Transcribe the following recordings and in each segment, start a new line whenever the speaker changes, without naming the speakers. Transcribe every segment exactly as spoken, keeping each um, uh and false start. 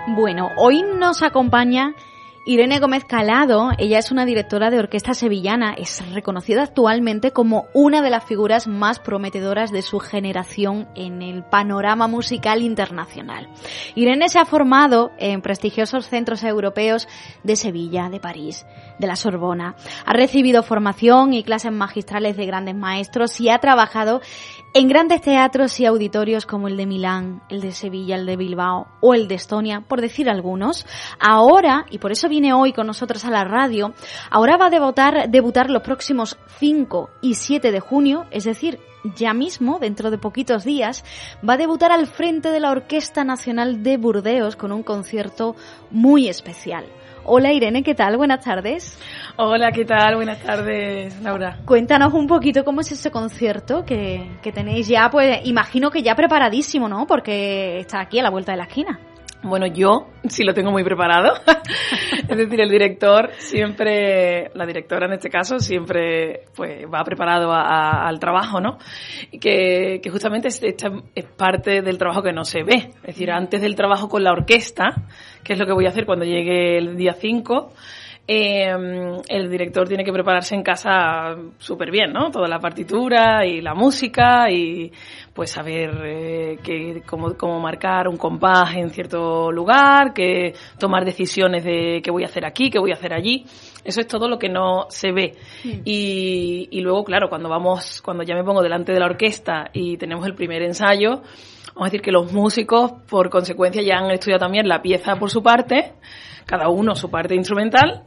Bueno, hoy nos acompaña Irene Gómez Calado. Ella es una directora de orquesta sevillana, es reconocida actualmente como una de las figuras más prometedoras de su generación en el panorama musical internacional. Irene se ha formado en prestigiosos centros europeos de Sevilla, de París, de la Sorbona. Ha recibido formación y clases magistrales de grandes maestros y ha trabajado en grandes teatros y auditorios como el de Milán, el de Sevilla, el de Bilbao o el de Estonia, por decir algunos. Ahora, y por eso viene hoy con nosotros a la radio, ahora va a debutar, debutar los próximos cinco y siete de junio, es decir, ya mismo, dentro de poquitos días, va a debutar al frente de la Orquesta Nacional de Burdeos con un concierto muy especial. Hola Irene, ¿qué tal? Buenas tardes.
Hola, ¿qué tal? Buenas tardes, Laura.
Cuéntanos un poquito cómo es ese concierto que, que tenéis ya, pues imagino que ya preparadísimo, ¿no? Porque está aquí a la vuelta de la esquina.
Bueno, yo sí lo tengo muy preparado. Es decir, el director siempre, la directora en este caso, siempre pues va preparado a, a, al trabajo, ¿no? Y que, que justamente esta es parte del trabajo que no se ve. Es decir, antes del trabajo con la orquesta, que es lo que voy a hacer cuando llegue el día cinco, Eh, el director tiene que prepararse en casa súper bien, ¿no? Toda la partitura y la música y pues saber eh, que, cómo, cómo marcar un compás en cierto lugar, que tomar decisiones de qué voy a hacer aquí, qué voy a hacer allí. Eso es todo lo que no se ve. Sí. Y, y luego, claro, cuando vamos, cuando ya me pongo delante de la orquesta y tenemos el primer ensayo, vamos a decir que los músicos, por consecuencia, ya han estudiado también la pieza por su parte, cada uno su parte instrumental,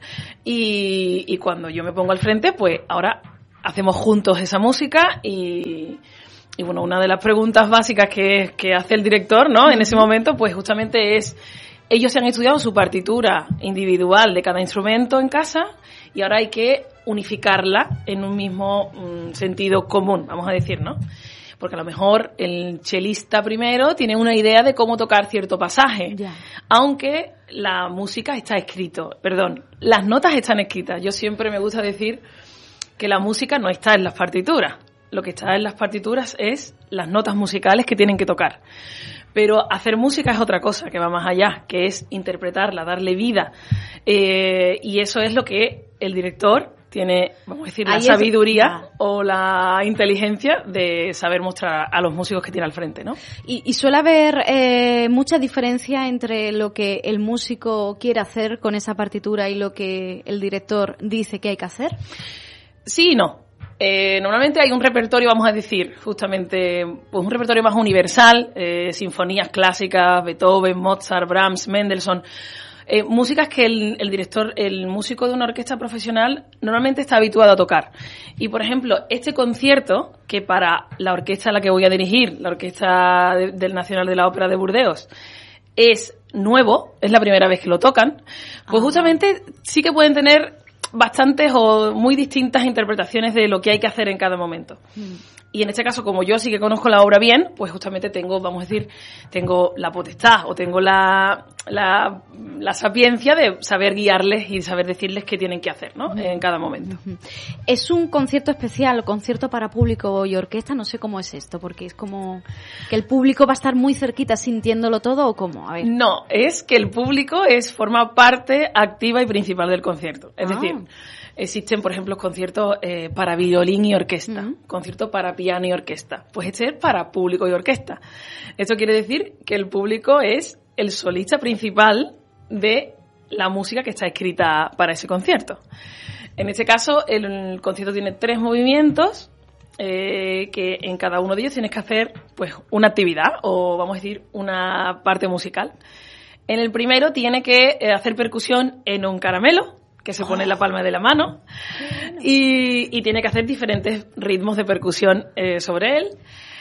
y, y cuando yo me pongo al frente, pues ahora hacemos juntos esa música y, y bueno, una de las preguntas básicas que, que hace el director, ¿no? En ese momento, pues justamente es, ellos se han estudiado su partitura individual de cada instrumento en casa y ahora hay que unificarla en un mismo mm, sentido común, vamos a decir, ¿no? Porque a lo mejor el chelista primero tiene una idea de cómo tocar cierto pasaje, yeah. Aunque la música está escrito, perdón, las notas están escritas. Yo siempre me gusta decir que la música no está en las partituras, lo que está en las partituras es las notas musicales que tienen que tocar. Pero hacer música es otra cosa, que va más allá, que es interpretarla, darle vida, eh, y eso es lo que el director tiene, vamos a decir, la Ahí sabiduría es... o la inteligencia de saber mostrar a los músicos que tiene al frente, ¿no?
Y, y suele haber eh, mucha diferencia entre lo que el músico quiere hacer con esa partitura y lo que el director dice que hay que hacer.
Sí y no. Eh, normalmente hay un repertorio, vamos a decir, justamente, pues un repertorio más universal, eh, sinfonías clásicas, Beethoven, Mozart, Brahms, Mendelssohn. Eh, músicas que el, el director, el músico de una orquesta profesional normalmente está habituado a tocar. Y, por ejemplo, este concierto, que para la orquesta a la que voy a dirigir, la Orquesta de, del Nacional de la Ópera de Burdeos, es nuevo, es la primera vez que lo tocan, pues justamente sí que pueden tener bastantes o muy distintas interpretaciones de lo que hay que hacer en cada momento. Mm. Y en este caso, como yo sí que conozco la obra bien, pues justamente tengo, vamos a decir, tengo la potestad o tengo la, la, la sapiencia de saber guiarles y saber decirles qué tienen que hacer, ¿no? Uh-huh. En cada momento.
Uh-huh. Es un concierto especial, concierto para público y orquesta, no sé cómo es esto, porque es como que el público va a estar muy cerquita sintiéndolo todo, ¿o cómo? A ver.
No, es que el público es forma parte activa y principal del concierto. Es ah. decir, existen, por ejemplo, conciertos eh, para violín y orquesta, uh-huh. conciertos para piano y orquesta. Pues este es para público y orquesta. Esto quiere decir que el público es el solista principal de la música que está escrita para ese concierto. En este caso, el, el concierto tiene tres movimientos eh, que en cada uno de ellos tienes que hacer pues una actividad o, vamos a decir, una parte musical. En el primero tiene que eh, hacer percusión en un caramelo, que se pone en la palma de la mano, y, y tiene que hacer diferentes ritmos de percusión eh, sobre él.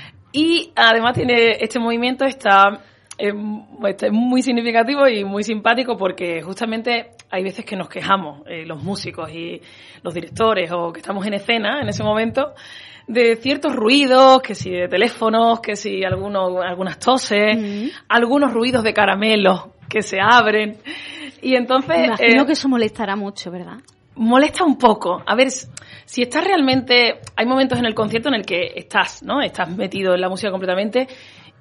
Y además tiene este movimiento está, eh, está muy significativo y muy simpático porque justamente hay veces que nos quejamos, eh, los músicos y los directores o que estamos en escena en ese momento, de ciertos ruidos, que si de teléfonos, que si algunos, algunas toses, mm. algunos ruidos de caramelos que se abren. Y entonces,
me imagino eh, que eso molestará mucho, ¿verdad?
Molesta un poco. A ver, si estás realmente... Hay momentos en el concierto en el que estás, ¿no? Estás metido en la música completamente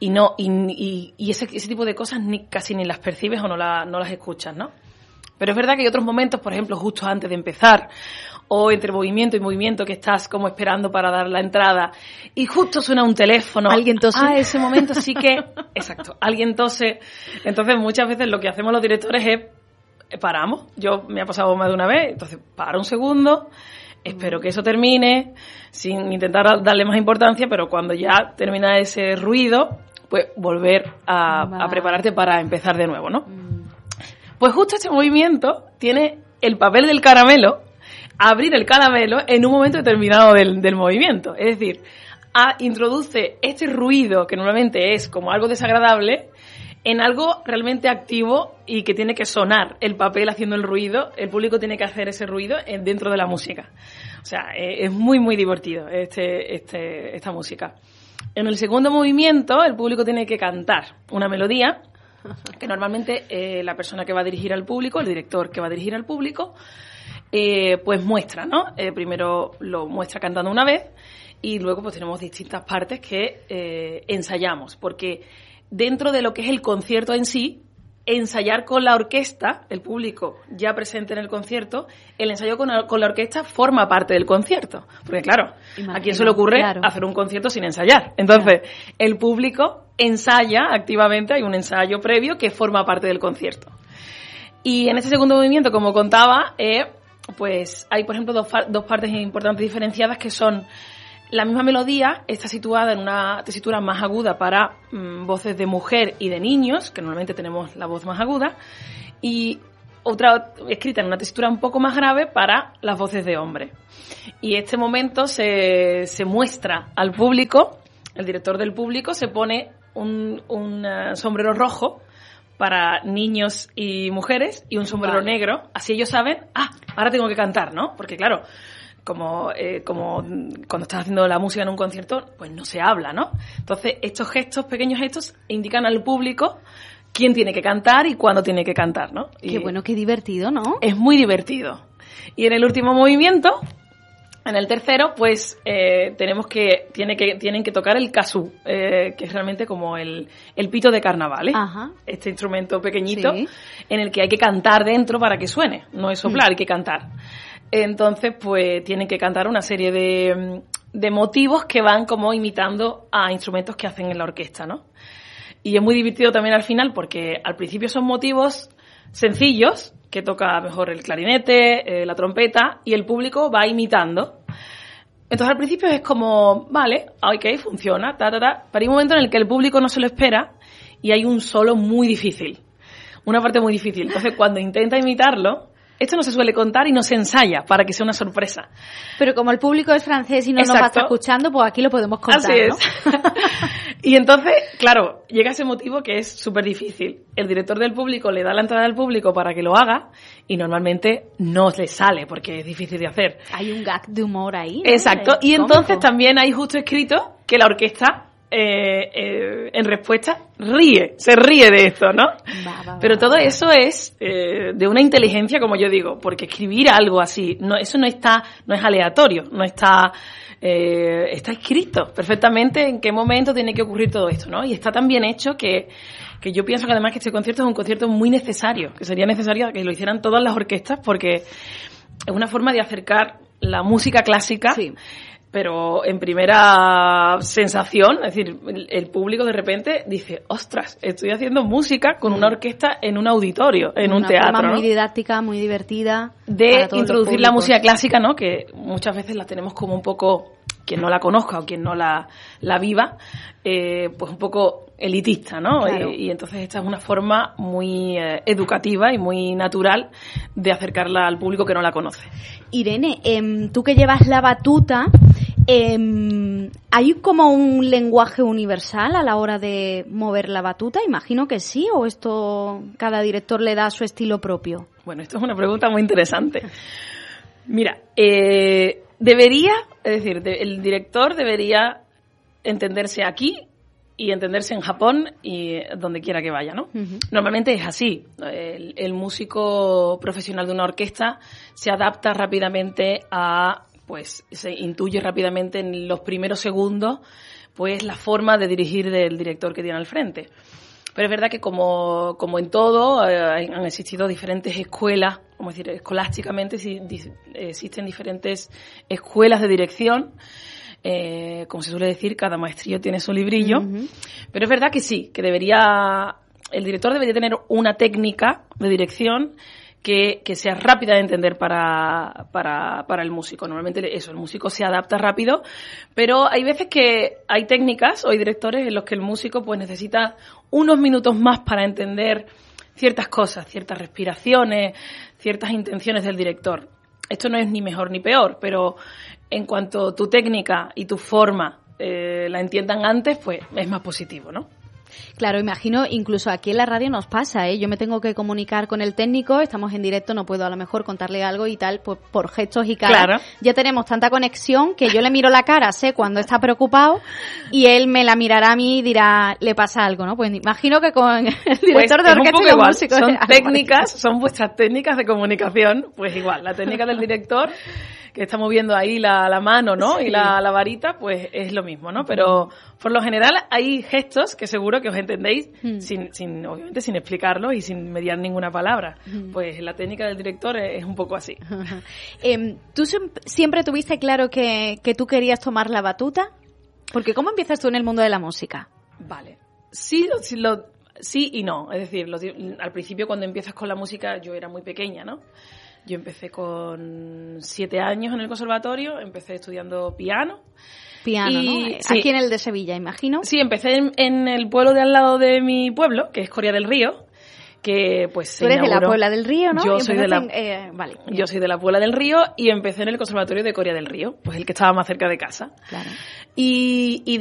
y no y, y, y ese, ese tipo de cosas ni casi ni las percibes o no, la, no las escuchas, ¿no? Pero es verdad que hay otros momentos, por ejemplo, justo antes de empezar, o entre movimiento y movimiento, que estás como esperando para dar la entrada, y justo suena un teléfono.
Alguien tose.
Ah, ese momento sí que... Exacto, alguien tose. Entonces, muchas veces lo que hacemos los directores es... paramos. Yo me ha pasado más de una vez, entonces paro un segundo, espero que eso termine, sin intentar darle más importancia, pero cuando ya termina ese ruido, pues volver a, vale. a prepararte para empezar de nuevo, ¿no? Mm. Pues justo este movimiento tiene el papel del caramelo, abrir el caramelo en un momento determinado del, del movimiento. Es decir, a, introduce este ruido, que normalmente es como algo desagradable, en algo realmente activo y que tiene que sonar el papel haciendo el ruido. El público tiene que hacer ese ruido dentro de la música. O sea, es muy, muy divertido este, este, esta música. En el segundo movimiento, el público tiene que cantar una melodía que normalmente eh, la persona que va a dirigir al público, el director que va a dirigir al público, eh, pues muestra, ¿no? Eh, primero lo muestra cantando una vez y luego pues tenemos distintas partes que eh, ensayamos, porque dentro de lo que es el concierto en sí, ensayar con la orquesta, el público ya presente en el concierto, el ensayo con la, con la orquesta forma parte del concierto. Porque claro, Imagino, ¿a quién se le ocurre claro. hacer un concierto sin ensayar? Entonces, claro. el público ensaya activamente, hay un ensayo previo que forma parte del concierto. Y en este segundo movimiento, como contaba, eh, pues hay, por ejemplo, dos, dos partes importantes diferenciadas que son... La misma melodía está situada en una tesitura más aguda para mmm, voces de mujer y de niños, que normalmente tenemos la voz más aguda, y otra escrita en una tesitura un poco más grave para las voces de hombre. Y este momento se, se muestra al público, el director del público se pone un, un uh, sombrero rojo para niños y mujeres y un sombrero vale. negro, así ellos saben, ah, ahora tengo que cantar, ¿no? Porque claro... Como, eh, como cuando estás haciendo la música en un concierto, pues no se habla, ¿no? Entonces, estos gestos, pequeños gestos, indican al público quién tiene que cantar y cuándo tiene que cantar, ¿no? Y
qué bueno, qué divertido, ¿no?
Es muy divertido. Y en el último movimiento, en el tercero, pues eh, tenemos que, tiene que tienen que tocar el casú, eh, que es realmente como el, el pito de carnaval, ¿eh? Ajá. Este instrumento pequeñito sí. en el que hay que cantar dentro para que suene, no es soplar, mm. hay que cantar. Entonces, pues tienen que cantar una serie de, de motivos que van como imitando a instrumentos que hacen en la orquesta, ¿no? Y es muy divertido también al final porque al principio son motivos sencillos, que toca mejor el clarinete, eh, la trompeta, y el público va imitando. Entonces al principio es como, vale, ok, funciona, ta, ta, ta, pero hay un momento en el que el público no se lo espera y hay un solo muy difícil, una parte muy difícil. Entonces cuando intenta imitarlo, esto no se suele contar y no se ensaya para que sea una sorpresa.
Pero como el público es francés y no Exacto. nos va a estar escuchando, pues aquí lo podemos contar,
Así es. ¿no? Y entonces, claro, llega ese motivo que es súper difícil. El director del público le da la entrada al público para que lo haga y normalmente no le sale porque es difícil de hacer.
Hay un gag de humor ahí, ¿no?
Exacto. Y entonces también hay justo escrito que la orquesta... Eh, eh, en respuesta ríe, se ríe de esto, ¿no? Va, va, Pero todo eso es eh, de una inteligencia, como yo digo, porque escribir algo así, no, eso no está, no es aleatorio, no está, eh, está escrito perfectamente en qué momento tiene que ocurrir todo esto, ¿no? Y está tan bien hecho que, que yo pienso que además que este concierto es un concierto muy necesario, que sería necesario que lo hicieran todas las orquestas porque es una forma de acercar la música clásica. Sí. Pero en primera sensación, es decir, el, el público de repente dice, ostras, estoy haciendo música con una orquesta en un auditorio, en una un teatro,
forma
¿no?
muy didáctica, muy divertida.
De introducir la música clásica, ¿no? Que muchas veces la tenemos como un poco, quien no la conozca o quien no la, la viva, eh, pues un poco elitista, ¿no? Claro. Y, y entonces esta es una forma muy eh, educativa y muy natural de acercarla al público que no la conoce.
Irene, eh, tú que llevas la batuta, eh, ¿hay como un lenguaje universal a la hora de mover la batuta? Imagino que sí, o esto cada director le da su estilo propio.
Bueno, esto es una pregunta muy interesante. Mira, eh, debería, es decir, de, el director debería entenderse aquí y entenderse en Japón y donde quiera que vaya, ¿no? Uh-huh. Normalmente es así. El, el músico profesional de una orquesta se adapta rápidamente a, pues, se intuye rápidamente en los primeros segundos, pues la forma de dirigir del director que tiene al frente. Pero es verdad que como, como en todo, eh, han existido diferentes escuelas, como decir, escolásticamente sí, di, existen diferentes escuelas de dirección. Eh, como se suele decir, cada maestrillo tiene su librillo. Uh-huh. Pero es verdad que sí, que debería, el director debería tener una técnica de dirección que, que sea rápida de entender para, para, para el músico. Normalmente eso, el músico se adapta rápido, pero hay veces que hay técnicas o hay directores en los que el músico pues necesita unos minutos más para entender ciertas cosas, ciertas respiraciones, ciertas intenciones del director. Esto no es ni mejor ni peor, pero en cuanto tu técnica y tu forma eh, la entiendan antes, pues es más positivo, ¿no?
Claro, imagino, incluso aquí en la radio nos pasa, ¿eh? Yo me tengo que comunicar con el técnico, estamos en directo, no puedo a lo mejor contarle algo y tal, pues por gestos y caras.
Claro.
Ya tenemos tanta conexión que yo le miro la cara, sé cuando está preocupado y él me la mirará a mí y dirá, le pasa algo, ¿no? Pues imagino que con el director
pues
de orquesta y los
igual.
músicos...
Son técnicas, son vuestras técnicas de comunicación, pues igual, la técnica del director que está moviendo ahí la, la mano, ¿no? Sí. Y la, la varita, pues es lo mismo, ¿no? Pero por lo general hay gestos que seguro que os entendéis mm. sin, sin, obviamente sin explicarlo y sin mediar ninguna palabra. Mm. Pues la técnica del director es, es un poco así.
eh, ¿Tú siempre tuviste claro que, que tú querías tomar la batuta? Porque ¿cómo empiezas tú en el mundo de la música?
Vale. Sí, lo, sí, lo, sí y no. Es decir, lo, al principio cuando empiezas con la música yo era muy pequeña, ¿no? Yo empecé con siete años en el conservatorio, empecé estudiando piano.
Piano, y, ¿no? Sí. Aquí en el de Sevilla, imagino.
Sí, empecé en, en el pueblo de al lado de mi pueblo, que es Coria del Río, que pues
Tú eres
inauguró...
de la Puebla del Río, ¿no?
Yo soy de la...
En, eh, vale,
yo soy de la Puebla del Río y empecé en el conservatorio de Coria del Río, pues el que estaba más cerca de casa.
Claro.
Y, y